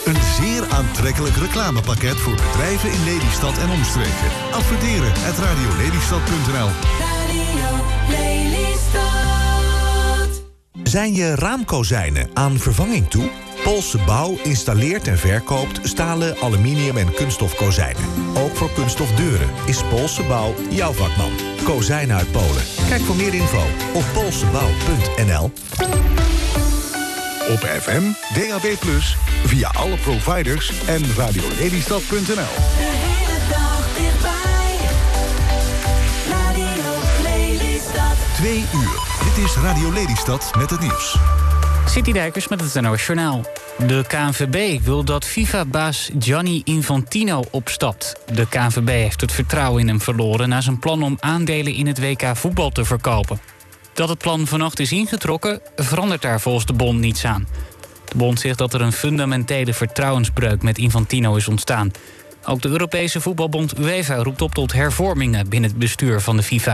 Een zeer aantrekkelijk reclamepakket voor bedrijven in Lelystad en omstreken. Adverteren @radiolelystad.nl. Radio Lelystad. Zijn je raamkozijnen aan vervanging toe? Poolse Bouw installeert en verkoopt stalen, aluminium en kunststof kozijnen. Ook voor kunststof deuren is Poolse Bouw jouw vakman. Kozijnen uit Polen. Kijk voor meer info op poolsebouw.nl. Op FM, DAB+, via alle providers en radiolelystad.nl. De hele dag dichtbij. Radio Lelystad. 2 uur. Dit is Radio Lelystad met het nieuws. Citydijkers met het NOS Journaal. De KNVB wil dat FIFA-baas Gianni Infantino opstapt. De KNVB heeft het vertrouwen in hem verloren na zijn plan om aandelen in het WK voetbal te verkopen. Dat het plan vannacht is ingetrokken, verandert daar volgens de bond niets aan. De bond zegt dat er een fundamentele vertrouwensbreuk met Infantino is ontstaan. Ook de Europese voetbalbond UEFA roept op tot hervormingen binnen het bestuur van de FIFA.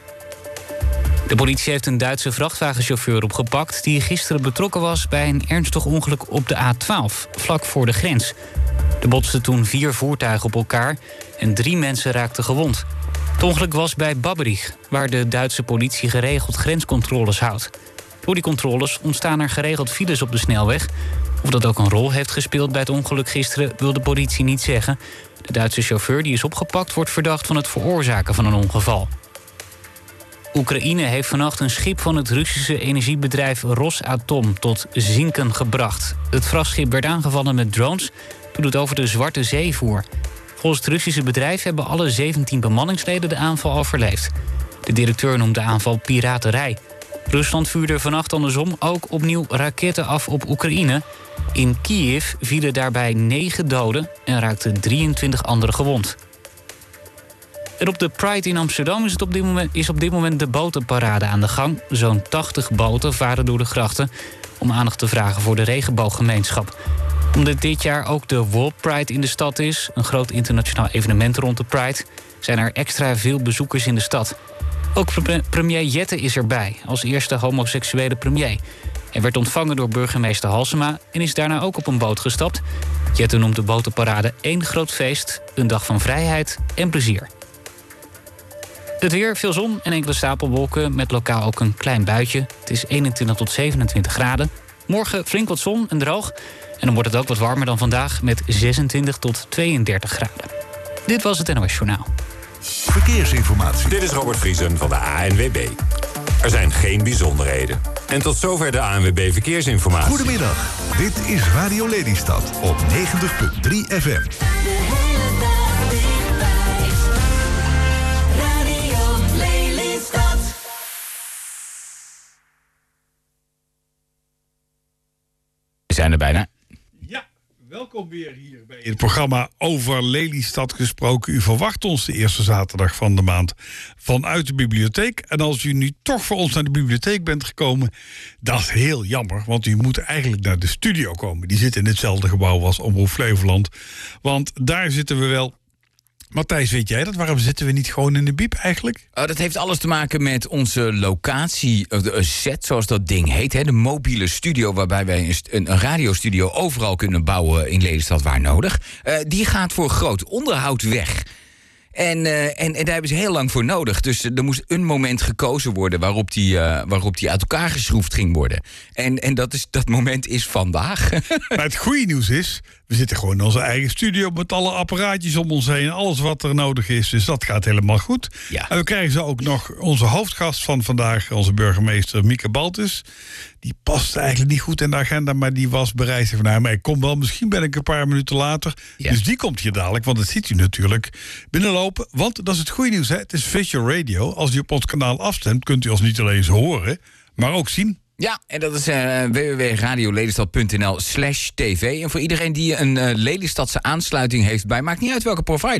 De politie heeft een Duitse vrachtwagenchauffeur opgepakt die gisteren betrokken was bij een ernstig ongeluk op de A12, vlak voor de grens. Er botsten toen 4 voertuigen op elkaar en 3 mensen raakten gewond. Het ongeluk was bij Babberich, waar de Duitse politie geregeld grenscontroles houdt. Door die controles ontstaan er geregeld files op de snelweg. Of dat ook een rol heeft gespeeld bij het ongeluk gisteren wil de politie niet zeggen. De Duitse chauffeur die is opgepakt wordt verdacht van het veroorzaken van een ongeval. Oekraïne heeft vannacht een schip van het Russische energiebedrijf Rosatom tot zinken gebracht. Het vrachtschip werd aangevallen met drones toen het over de Zwarte Zee voer. Volgens het Russische bedrijf hebben alle 17 bemanningsleden de aanval overleefd. De directeur noemt de aanval piraterij. Rusland vuurde vannacht andersom ook opnieuw raketten af op Oekraïne. In Kiev vielen daarbij 9 doden en raakten 23 anderen gewond. En op de Pride in Amsterdam is op dit moment de botenparade aan de gang. Zo'n 80 boten varen door de grachten om aandacht te vragen voor de regenbooggemeenschap. Omdat dit jaar ook de World Pride in de stad is, een groot internationaal evenement rond de Pride, zijn er extra veel bezoekers in de stad. Ook premier Jette is erbij, als eerste homoseksuele premier. Hij werd ontvangen door burgemeester Halsema en is daarna ook op een boot gestapt. Jette noemt de botenparade één groot feest, een dag van vrijheid en plezier. Het weer, veel zon en enkele stapelwolken met lokaal ook een klein buitje. Het is 21 tot 27 graden. Morgen flink wat zon en droog. En dan wordt het ook wat warmer dan vandaag met 26 tot 32 graden. Dit was het NOS Journaal. Verkeersinformatie. Dit is Robert Vriesen van de ANWB. Er zijn geen bijzonderheden. En tot zover de ANWB Verkeersinformatie. Goedemiddag, dit is Radio Lelystad op 90.3 FM. De hele dag dichtbij. Radio Lelystad. We zijn er bijna. Ja, welkom weer hier bij het programma Over Lelystad gesproken. U verwacht ons de eerste zaterdag van de maand vanuit de bibliotheek. En als u nu toch voor ons naar de bibliotheek bent gekomen, dat is heel jammer. Want u moet eigenlijk naar de studio komen. Die zit in hetzelfde gebouw als Omroep Flevoland. Want daar zitten we wel. Matthijs, weet jij dat? Waarom zitten we niet gewoon in de biep eigenlijk? Dat heeft alles te maken met onze locatie, de set zoals dat ding heet. Hè, de mobiele studio waarbij wij een radiostudio overal kunnen bouwen in Lelystad waar nodig. Die gaat voor groot onderhoud weg. En daar hebben ze heel lang voor nodig. Dus er moest een moment gekozen worden waarop die uit elkaar geschroefd ging worden. En dat moment is vandaag. Maar het goede nieuws is, we zitten gewoon in onze eigen studio met alle apparaatjes om ons heen. Alles wat er nodig is, dus dat gaat helemaal goed. Ja. En we krijgen zo ook nog onze hoofdgast van vandaag, onze burgemeester Mieke Baltus. Die past eigenlijk niet goed in de agenda, maar die was bereid. Van, nou, maar ik kom wel, misschien ben ik een paar minuten later. Ja. Dus die komt hier dadelijk, want dat ziet u natuurlijk binnenlopen. Want dat is het goede nieuws, hè? Het is Visual Radio. Als u op ons kanaal afstemt, kunt u ons niet alleen eens horen, maar ook zien. Ja, en dat is www.radiolelystad.nl/tv. En voor iedereen die een Lelystadse aansluiting heeft bij, maakt niet uit welke provider.